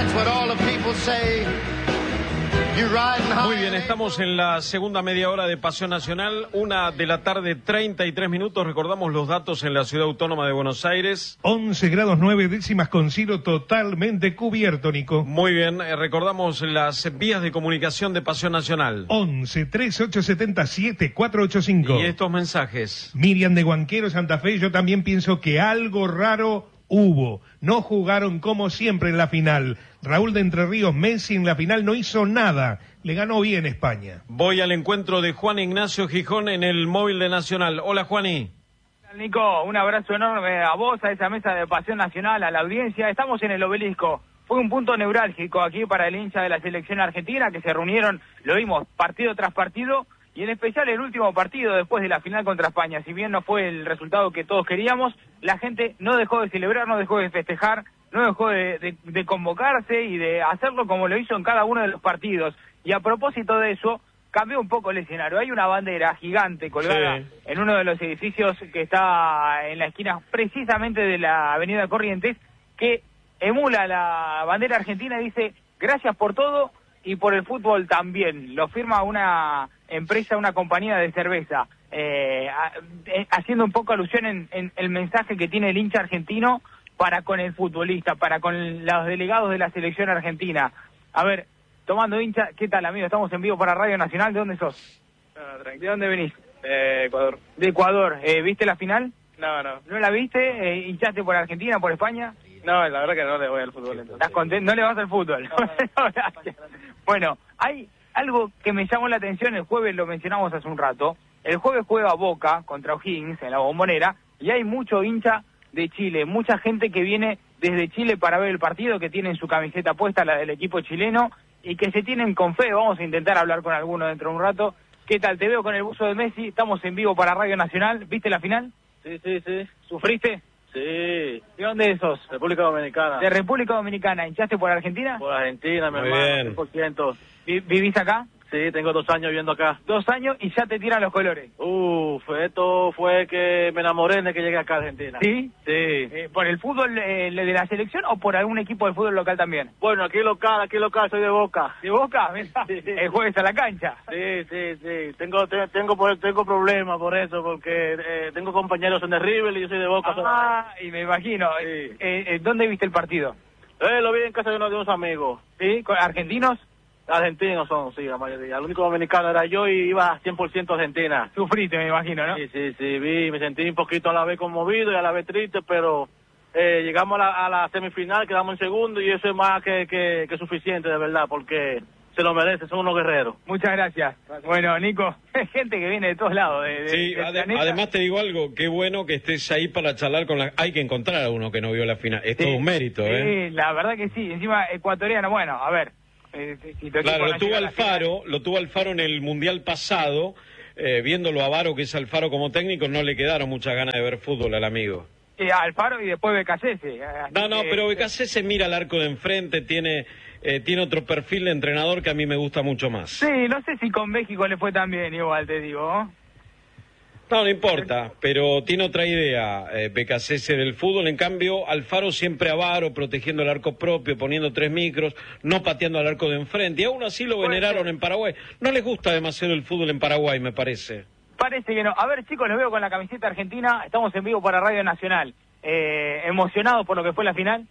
Muy bien, estamos en la segunda media hora de Pasión Nacional, 1:33 PM. Recordamos los datos en la Ciudad Autónoma de Buenos Aires. 11 grados 9 décimas con cielo totalmente cubierto, Nico. Muy bien, recordamos las vías de comunicación de Pasión Nacional. 11 3877 485. Y estos mensajes. Miriam de Guanquero, Santa Fe, yo también pienso que algo raro hubo. No jugaron como siempre en la final. Raúl de Entre Ríos, Messi en la final no hizo nada. Le ganó bien España. Voy al encuentro de Juan Ignacio Gijón en el móvil de Nacional. Hola, Juani. Nico, un abrazo enorme a vos, a esa mesa de Pasión Nacional, a la audiencia. Estamos en el Obelisco. Fue un punto neurálgico aquí para el hincha de la selección argentina, que se reunieron, lo vimos, partido tras partido, y en especial el último partido después de la final contra España. Si bien no fue el resultado que todos queríamos, la gente no dejó de celebrar, no dejó de festejar, no dejó de convocarse y de hacerlo como lo hizo en cada uno de los partidos. Y a propósito de eso, cambió un poco el escenario. Hay una bandera gigante colgada en uno de los edificios que está en la esquina precisamente de la avenida Corrientes, que emula la bandera argentina y dice: gracias por todo y por el fútbol también. Lo firma una empresa, una compañía de cerveza, haciendo un poco alusión en el mensaje que tiene el hincha argentino para con el futbolista, para con los delegados de la selección argentina. A ver, tomando hincha, ¿qué tal, amigo? Estamos en vivo para Radio Nacional. ¿De dónde sos? ¿De dónde venís? Ecuador. De Ecuador. ¿Viste la final? No. ¿No la viste? ¿Hinchaste por Argentina, por España? No, la verdad que no le voy al fútbol. ¿Estás contento? ¿No le vas al fútbol? No, gracias. Bueno, hay algo que me llamó la atención. El jueves lo mencionamos hace un rato. El jueves juega Boca contra O'Higgins en la Bombonera y hay mucho hincha de Chile, mucha gente que viene desde Chile para ver el partido, que tienen su camiseta puesta, la del equipo chileno, y que se tienen con fe. Vamos a intentar hablar con alguno dentro de un rato. ¿Qué tal? Te veo con el buzo de Messi. Estamos en vivo para Radio Nacional. ¿Viste la final? Sí. ¿Sufriste? Sí. ¿De dónde sos? República Dominicana. De República Dominicana. ¿Hinchaste por Argentina? Por Argentina, mi Muy hermano, bien. 100%. ¿Vivís acá? Sí, tengo 2 años viviendo acá. 2 años y ya te tiran los colores. Esto fue que me enamoré desde que llegué acá a Argentina. ¿Sí? Sí. ¿Por el fútbol de la selección o por algún equipo del fútbol local también? Bueno, aquí local, soy de Boca. ¿De Boca? Mirá, Sí. el jueves a la cancha. Sí. Tengo problemas por eso, porque tengo compañeros en el River y yo soy de Boca. Y me imagino. Sí. ¿Dónde viste el partido? Lo vi en casa de unos amigos. ¿Sí? ¿Argentinos? Argentinos son, sí, la mayoría. El único dominicano era yo y iba 100% Argentina. Sufriste, me imagino, ¿no? Sí, me sentí un poquito a la vez conmovido y a la vez triste, pero llegamos a la semifinal, quedamos en segundo y eso es más que suficiente, de verdad, porque se lo merece, son unos guerreros. Muchas gracias. Bueno, Nico, gente que viene de todos lados. Sí, además te digo algo, qué bueno que estés ahí para charlar con la... Hay que encontrar a uno que no vio la final, es todo un mérito, Sí, la verdad que sí, encima ecuatoriano, bueno, a ver. Claro, lo tuvo Alfaro en el Mundial pasado, viéndolo a Varo, que es Alfaro como técnico, no le quedaron muchas ganas de ver fútbol al amigo. Alfaro y después Becasese. No, pero Becasese mira al arco de enfrente, tiene otro perfil de entrenador que a mí me gusta mucho más. Sí, no sé si con México le fue tan bien, igual te digo. No importa, pero tiene otra idea Becasese del fútbol. En cambio, Alfaro siempre avaro, protegiendo el arco propio, poniendo 3 micros, no pateando al arco de enfrente. Y aún así lo veneraron en Paraguay. No les gusta demasiado el fútbol en Paraguay, me parece. Parece que no. A ver, chicos, los veo con la camiseta argentina. Estamos en vivo para Radio Nacional. ¿Emocionados por lo que fue la final?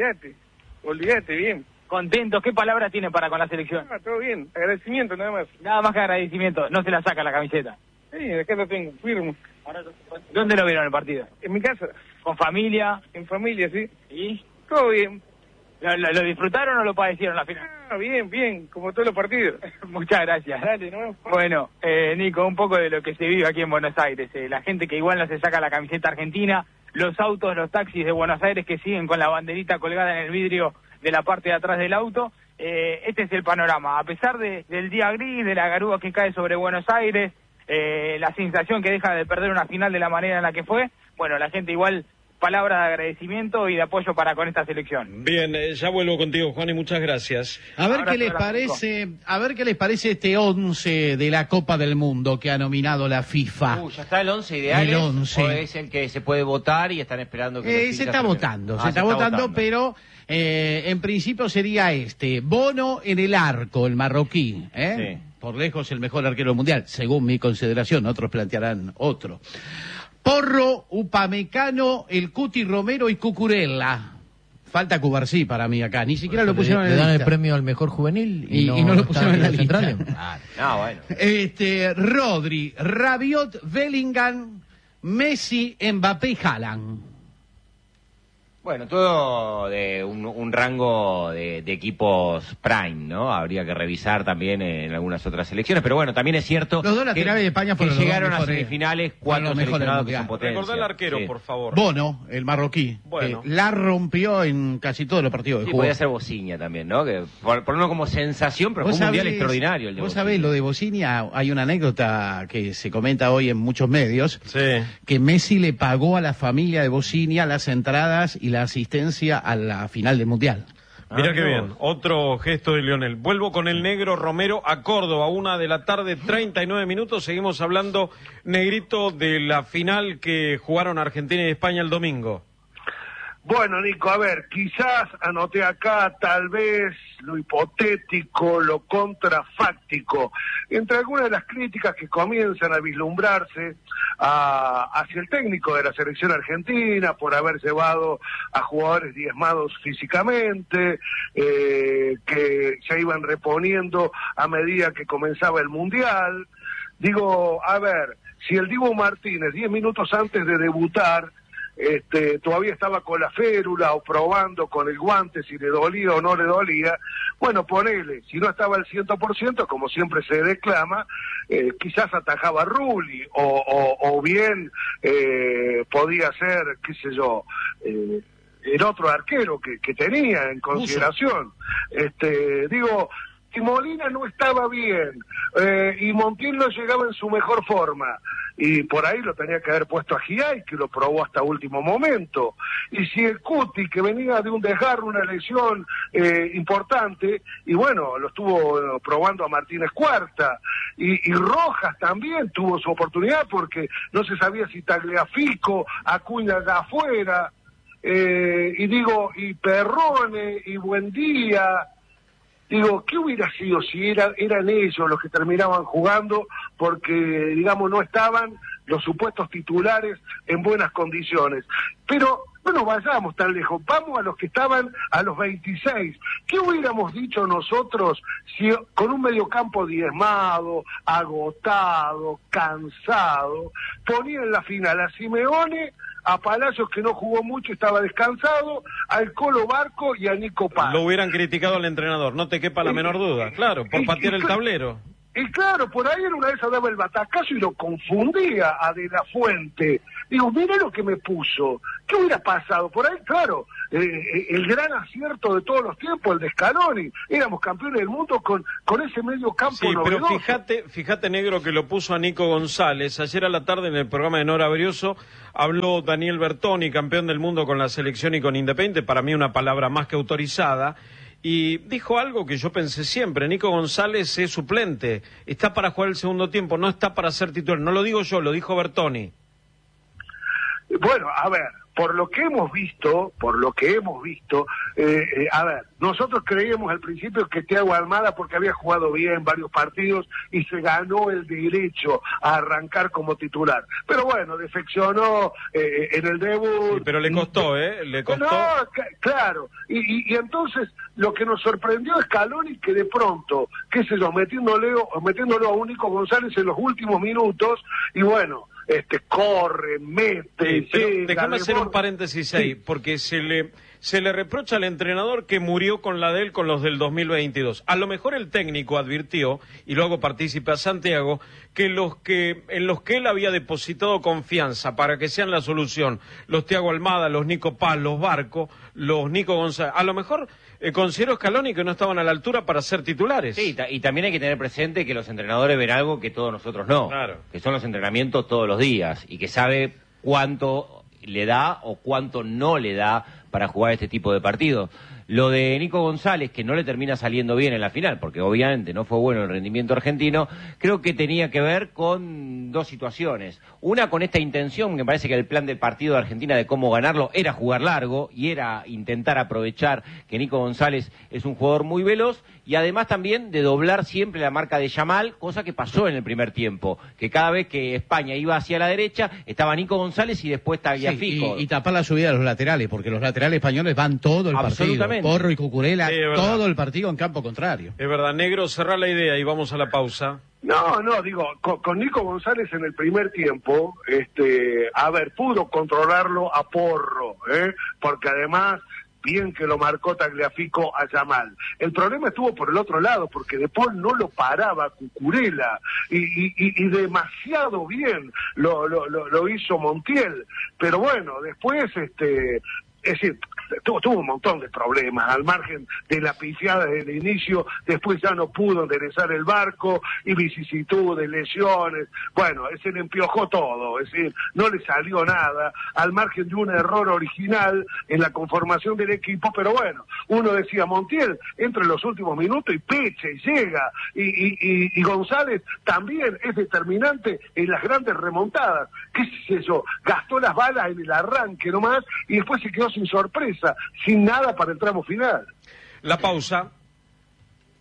Olvídate, bien. ¿Contentos? ¿Qué palabras tiene para con la selección? Todo bien, agradecimiento nada más. Nada más que agradecimiento. No se la saca la camiseta. Sí, acá lo tengo, firme. ¿Dónde lo vieron el partido? En mi casa. ¿Con familia? En familia, sí. ¿Y? Todo bien. ¿Lo disfrutaron o lo padecieron la final? Bien, como todos los partidos. Muchas gracias. Dale, ¿no? Bueno, Nico, un poco de lo que se vive aquí en Buenos Aires. La gente que igual no se saca la camiseta argentina, los autos, los taxis de Buenos Aires que siguen con la banderita colgada en el vidrio de la parte de atrás del auto. Este es el panorama. A pesar del día gris, de la garúa que cae sobre Buenos Aires, la sensación que deja de perder una final de la manera en la que fue, bueno, la gente igual palabras de agradecimiento y de apoyo para con esta selección. Bien, ya vuelvo contigo, Juan, y muchas gracias. A ver qué les parece este 11 de la Copa del Mundo que ha nominado la FIFA. ¿Ya está el 11 ideal? El 11. ¿O es el que se puede votar y están esperando que se está votando, pero en principio sería Bono en el arco, el marroquí, Sí. Por lejos el mejor arquero mundial, según mi consideración, otros plantearán otro. Porro, Upamecano, el Cuti Romero y Cucurella. Falta Cubarsí para mí acá, ni siquiera lo pusieron en la lista. Le dan el premio al mejor juvenil y no lo pusieron en la lista. No, bueno. Rodri, Rabiot, Bellingham, Messi, Mbappé y Haaland. Bueno, todo de un rango de equipos prime, ¿no? Habría que revisar también en algunas otras selecciones, pero bueno, también es cierto los dos laterales de España que llegaron a semifinales 4 seleccionados que son potencia. Recordá el arquero, por favor. Bono, el marroquí, bueno, que la rompió en casi todos los partidos de juego. Podía ser Bociña también, ¿no? Que por uno como sensación, pero fue un mundial extraordinario el de Vos sabés, lo de Bociña, hay una anécdota que se comenta hoy en muchos medios, que Messi le pagó a la familia de Bociña las entradas y la asistencia a la final del Mundial. Mirá qué bien, otro gesto de Lionel. Vuelvo con el negro Romero a Córdoba, 1:39 p.m. Seguimos hablando, Negrito, de la final que jugaron Argentina y España el domingo. Bueno, Nico, a ver, quizás anoté acá tal vez lo hipotético, lo contrafáctico, entre algunas de las críticas que comienzan a vislumbrarse hacia el técnico de la selección argentina por haber llevado a jugadores diezmados físicamente, que se iban reponiendo a medida que comenzaba el Mundial. Digo, a ver, si el Dibu Martínez 10 minutos antes de debutar todavía estaba con la férula o probando con el guante si le dolía o no le dolía, bueno, ponele, si no estaba al 100%, como siempre se declama, quizás atajaba a Rulli, o bien podía ser, qué sé yo, el otro arquero que tenía en consideración. Digo, y Molina no estaba bien, y Montiel no llegaba en su mejor forma, y por ahí lo tenía que haber puesto a Giai, que lo probó hasta último momento, y si el Cuti, que venía de un desgarro, una lesión importante, y bueno, lo estuvo probando a Martínez Cuarta, y Rojas también tuvo su oportunidad, porque no se sabía si Tagliafico, Acuña de afuera, y digo, y Perrone, y Buendía. Digo, ¿qué hubiera sido si eran ellos los que terminaban jugando porque, digamos, no estaban los supuestos titulares en buenas condiciones? Pero no nos vayamos tan lejos, vamos a los que estaban a los 26. ¿Qué hubiéramos dicho nosotros si con un mediocampo diezmado, agotado, cansado, ponía en la final a Simeone, a Palacios, que no jugó mucho, estaba descansado, al Colo Barco y a Nico Paz? Lo hubieran criticado al entrenador, no te quepa la menor duda, claro, por patear el tablero. Y claro, por ahí en una de esas daba el batacazo y lo confundía a De La Fuente. Digo, mira lo que me puso. ¿Qué hubiera pasado? Por ahí, claro, el gran acierto de todos los tiempos, el de Scaloni. Éramos campeones del mundo con ese medio campo novedoso. Pero fíjate, Negro, que lo puso a Nico González. Ayer a la tarde en el programa de Nora Brioso habló Daniel Bertoni, campeón del mundo con la selección y con Independiente, para mí una palabra más que autorizada. Y dijo algo que yo pensé siempre, Nico González es suplente, está para jugar el segundo tiempo, no está para ser titular. No lo digo yo, lo dijo Bertoni. Bueno, a ver, por lo que hemos visto, a ver, nosotros creíamos al principio que Thiago Almada, porque había jugado bien varios partidos y se ganó el derecho a arrancar como titular. Pero bueno, defeccionó en el debut. Sí, pero le costó, le costó. No, claro, y entonces lo que nos sorprendió es Scaloni, que de pronto, qué sé yo, metiéndolo a un Nico González en los últimos minutos, y bueno, corre, mete, llega, déjame hacer un paréntesis ahí, porque se le reprocha al entrenador que murió con la de él con los del 2022. A lo mejor el técnico advirtió, y luego participa Santiago, que en los que él había depositado confianza para que sean la solución, los Thiago Almada, los Nico Paz, los Barco, los Nico González, a lo mejor considero Scaloni que no estaban a la altura para ser titulares. Sí, y también hay que tener presente que los entrenadores ven algo que todos nosotros no, claro, que son los entrenamientos todos los días, y que sabe cuánto le da o cuánto no le da para jugar este tipo de partidos. Lo de Nico González, que no le termina saliendo bien en la final, porque obviamente no fue bueno el rendimiento argentino, creo que tenía que ver con dos situaciones. Una, con esta intención, me parece que el plan del partido de Argentina de cómo ganarlo era jugar largo y era intentar aprovechar que Nico González es un jugador muy veloz, y además también de doblar siempre la marca de Yamal, cosa que pasó en el primer tiempo, que cada vez que España iba hacia la derecha, estaba Nico González y después Tagliafico. Y tapar la subida de los laterales, porque los laterales españoles van todo el partido. Porro y Cucurella, todo el partido en campo contrario. Es verdad, Negro, cerrá la idea y vamos a la pausa. No, digo, con Nico González en el primer tiempo, pudo controlarlo a Porro, porque además, bien que lo marcó Tagliafico a Yamal. El problema estuvo por el otro lado, porque De Paul no lo paraba Cucurella, y demasiado bien lo hizo Montiel. Pero bueno, después, es decir, tuvo un montón de problemas, al margen de la pifiada desde el inicio, después ya no pudo enderezar el barco, y vicisitudes, lesiones, bueno, se le empiojó todo, es decir, no le salió nada, al margen de un error original en la conformación del equipo, pero bueno, uno decía, Montiel entra en los últimos minutos y pecha y llega, y González también es determinante en las grandes remontadas, qué sé yo, gastó las balas en el arranque nomás, y después se quedó sin sorpresa, sin nada para el tramo final. La pausa.